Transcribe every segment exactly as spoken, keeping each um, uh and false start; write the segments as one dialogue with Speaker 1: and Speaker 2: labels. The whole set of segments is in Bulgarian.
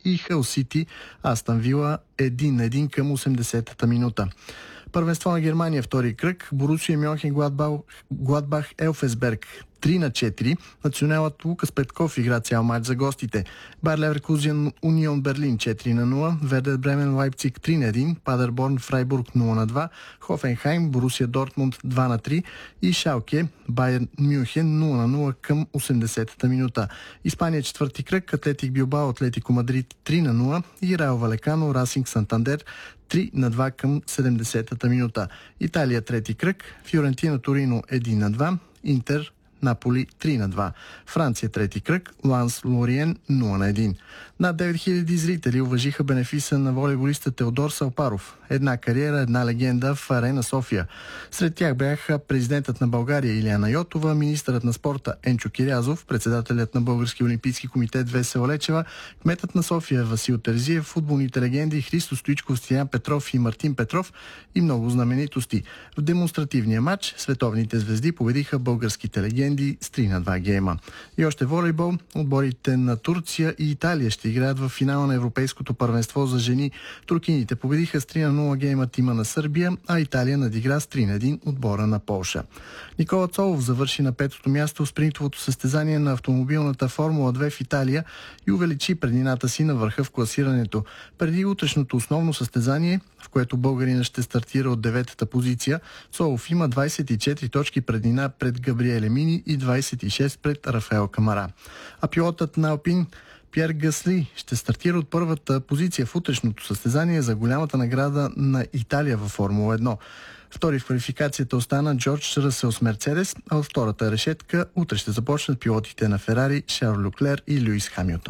Speaker 1: и Хъл Сити Астън Вила един на един към осемдесетата минута. Първенство на Германия втори кръг. Борусия Мюнхен Гладбах Елфесберг три на четири. Националът Лукас Петков игра цял матч за гостите. Байер Леверкузен Унион Берлин четири на нула. Вердер Бремен Лайпциг три на един. Падерборн Фрайбург нула на два. Хофенхайм Борусия Дортмунд два на три. И Шалке Байер Мюнхен нула на нула към осемдесетата минута. Испания четвърти кръг. Атлетик Билбао Атлетико Мадрид три на нула. И Рао Валекано Расинг Сантандер три на два към седемдесетата минута. Италия трети кръг. Фиорентина Торино един на два. Интер Наполи три на два. Франция трети кръг. Ланс Лориен нула на един. Над девет хиляди зрители уважиха бенефиса на волейболиста Теодор Салпаров. Една кариера, една легенда в Арена София. Сред тях бяха президентът на България Илияна Йотова, министърът на спорта Енчо Кирязов, председателят на Български олимпийски комитет Весела Лечева, кметът на София Васил Терзиев, футболните легенди Христо Стоичков, Стоян Петров и Мартин Петров и много знаменитости. В демонстративния матч световните звезди победиха българските легенди с три на два гейма. И още волейбол. Отборите на Турция и Италия ще играят в финала на Европейското първенство за жени. Туркините победиха с три на нула гейма тима на Сърбия, а Италия надигра с три на един отбора на Полша. Никола Цолов завърши на петото място в спринтовото състезание на автомобилната Формула две в Италия и увеличи преднината си на върха в класирането. Преди утрешното основно състезание, в което българина ще стартира от деветата позиция, Цолов има двадесет и четири точки преднина пред Габриеле Мини и двадесет и шест пред Рафаел Камара. А пилотът на Алпин Пьер Гасли ще стартира от първата позиция в утрешното състезание за голямата награда на Италия във Формула едно. Втори в квалификацията остана Джордж Ръсел с Мерцедес, а от втората решетка утре ще започнат пилотите на Ферари Шарл Люклер и Люис Хамилтон.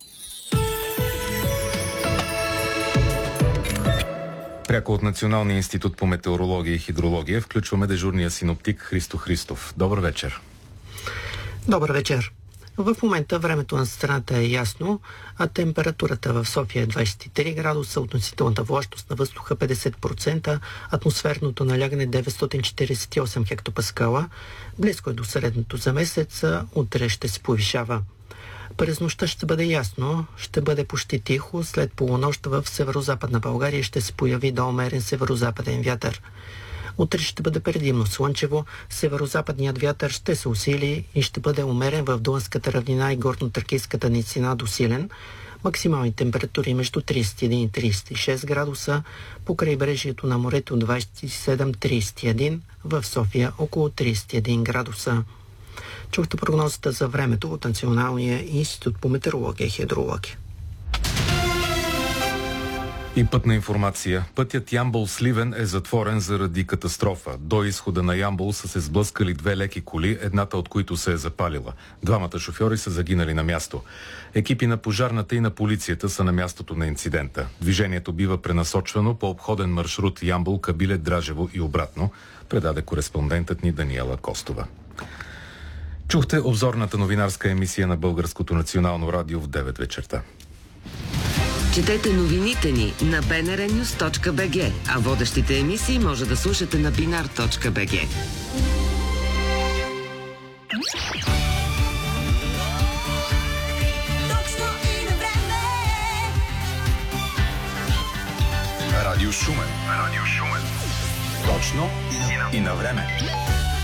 Speaker 2: Пряко от Националния институт по метеорология и хидрология включваме дежурния синоптик Христо Христов. Добър вечер.
Speaker 3: Добър вечер. В момента времето на страната е ясно, а температурата в София е двадесет и три градуса, относителната влажност на въздуха петдесет процента, атмосферното налягане деветстотин четиридесет и осем хектопаскала, близко е до средното за месеца, утре ще се повишава. През нощта ще бъде ясно, ще бъде почти тихо, след полунощ в северо-западна България ще се появи до умерен северо-западен вятър. Утре ще бъде предимно слънчево, северо-западният вятър ще се усили и ще бъде умерен в Дунавската равнина и горно-тракийската низина до силен. Максимални температури между тридесет и един и тридесет и шест градуса, по крайбрежието на морето двадесет и седем до тридесет и един, в София около тридесет и един градуса. Чухте прогнозата за времето от Националния институт по метеорология и хидрология.
Speaker 2: И пътна информация. Пътят Ямбол-Сливен е затворен заради катастрофа. До изхода на Ямбол са се сблъскали две леки коли, едната от които се е запалила. Двамата шофьори са загинали на място. Екипи на пожарната и на полицията са на мястото на инцидента. Движението бива пренасочвано по обходен маршрут Ямбол, Кабилет, Дражево и обратно, предаде кореспондентът ни Даниела Костова. Чухте обзорната новинарска емисия на Българското национално радио в девет вечерта.
Speaker 4: Четете новините ни на би ен ар нюз точка би джи, а водещите емисии може да слушате на бинар точка би джи.
Speaker 5: Радио Шумен. Радио Шумен. Точно и на време.